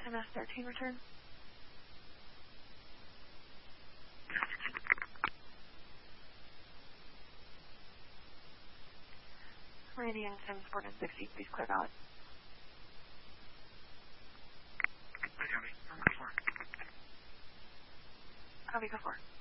MS-13 return. Meridian Sims 460, please clear ballot. Copy, go for it.